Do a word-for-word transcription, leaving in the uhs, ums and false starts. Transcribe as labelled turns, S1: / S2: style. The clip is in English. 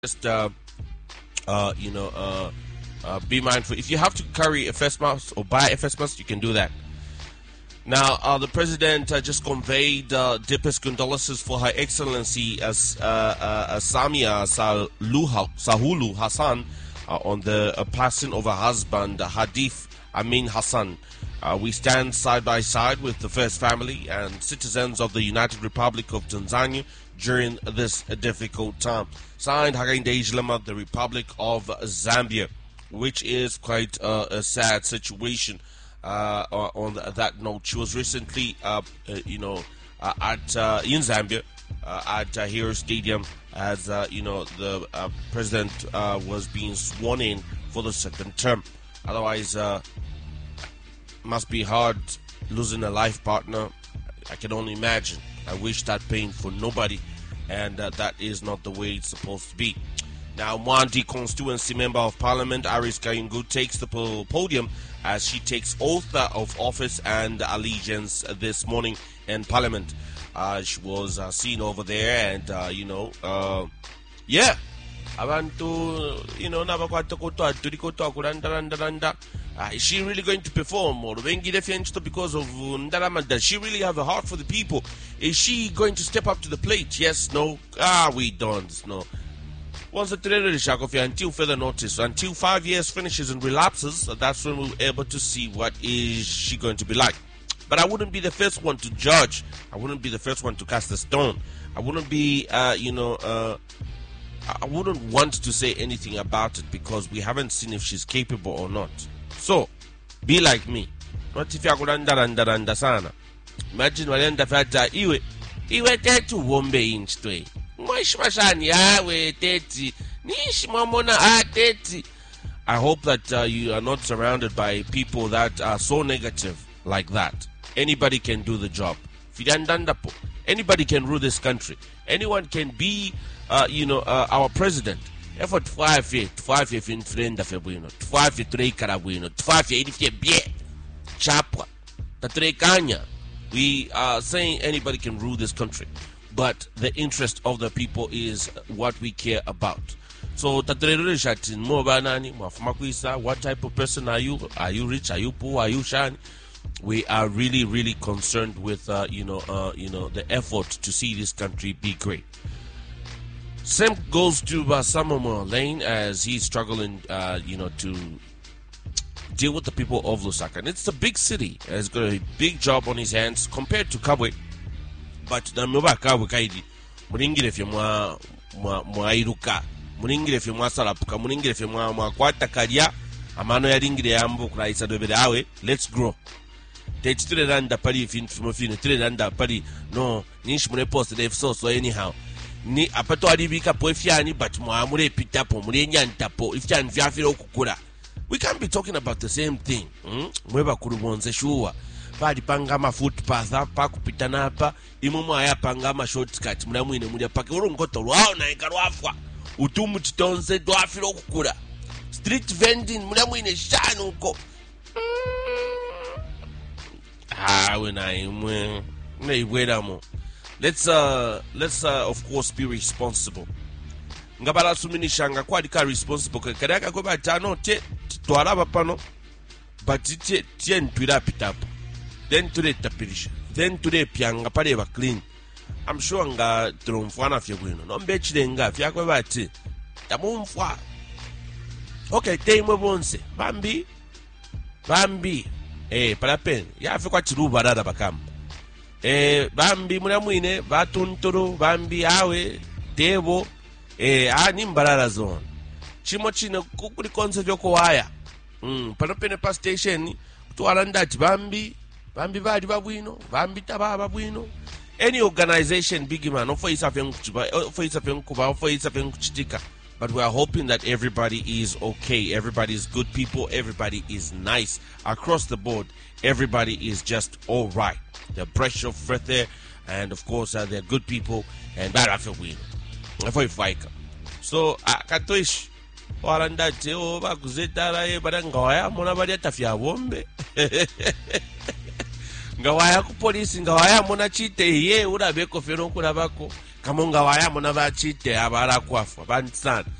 S1: just uh, uh, you know uh, uh, be mindful. If you have to carry a face mask or buy a face mask, you can do that. Now, uh, the president uh, just conveyed uh, deepest condolences for Her Excellency as uh, uh, Samia Saluha, Sahulu Hassan uh, on the uh, passing of her husband Hadith Amin Hassan. Uh, we stand side by side with the first family and citizens of the United Republic of Tanzania during this difficult time. Signed, Hakainde Hichilema, the Republic of Zambia, which is quite uh, a sad situation. Uh, on that note, she was recently, uh, uh, you know, uh, at uh, in Zambia uh, at uh, Hero Stadium as uh, you know the uh, president uh, was being sworn in for the second term. Otherwise, uh, must be hard losing a life partner. I can only imagine. I wish that pain for nobody, and uh, that is not the way it's supposed to be. Now, Mwandi constituency member of parliament Iris Kayungu takes the podium as she takes oath of office and allegiance this morning in parliament. Uh, she was uh, seen over there, and uh, you know, uh, yeah, abantu, you know, uh, is she really going to perform, or because of Ndarama? Does she really have a heart for the people? Is she going to step up to the plate? Yes, no, ah, we don't, no. Once the until further notice, until five years finishes and relapses, that's when we're able to see what is she going to be like. But I wouldn't be the first one to judge. I wouldn't be the first one to cast a stone. I wouldn't be, uh, you know, uh, I wouldn't want to say anything about it because we haven't seen if she's capable or not. So, be like me. Not if you're going to sana. Imagine walenda fata iwe iwe tetu wombe inch twe. I hope that uh, you are not surrounded by people that are so negative like that. Anybody can do the job. Anybody can rule this country. Anyone can be, uh, you know, uh, our president. Effort five feet, five feet in friend of Ebuino, five feet three carabuino, five feet eighty chapwa, the we are saying anybody can rule this country. But the interest of the people is what we care about. So, what type of person are you? Are you rich? Are you poor? Are you shiny? We are really, really concerned with, uh, you know, uh, you know, the effort to see this country be great. Same goes to Basamomo Lane as he's struggling, uh, you know, to deal with the people of Lusaka. And it's a big city. He's got a big job on his hands compared to Kabwe. But na mba kawe kaidi muningire fye mwa mwa mwa iruka muningire fye mwa salapuka muningire fye mwa mwa kwata kalya amano yaringire yambo kulaisa dobere awe let's grow tetitule randa pali fin fumofine tule randa pali no nishi mune post de so so anyhow ni apato alibika po ifyani but mwa mure pitapo mure nyantapo ifyani vyafira okukula. We can't be talking about the same thing. Mweba kurubonze shuwa pali pangama footpath hapa kupitana hapa imumu aya pangama shortcut muna mwine muna pake uru ngoto wao na ingarwafwa utumu titonze dwafilo okukula street vending muna mwine shanu uko ah wena imwe muna ibweda mo. Let's uh let's uh of course be responsible. Ngabala suminisha ngakwa dika responsible kadaka kwa batano te twalaba pano but tie tie ntwira pitapo. Then today tapirisha. Then today pianga pale ba clean. I'm sure nga tromfwana fye gwino. No mbechile nga fya kwa bati. Tamumfwa. Okay, teimwe bonse. Bambi. Bambi. Eh, pala pen. Ya fye kwa chiruba dada bakam. Eh, bambi muna mwine batunturu bambi awe tebo eh ani mbalala zone. Chimo chine kukuli konse vyoko waya. Mm, pano pene pa station kutwala ndati bambi Bambi badi babwino, bambi taba babwino. Any organization, big man, offer is a offer is a offer is a but we are hoping that everybody is okay. Everybody is good people. Everybody is nice across the board. Everybody is just all right. They're fresh of breath there, and of course, uh, they're good people. And bad after we so I can't wish. Waranda teo ba kuzetara e badangawaya mona badi atafia bombe. Ngawaya ku police ngawaya mona chite ye urabe ko fero kulabako kamonga waya mona ba chite abara kwafu abansan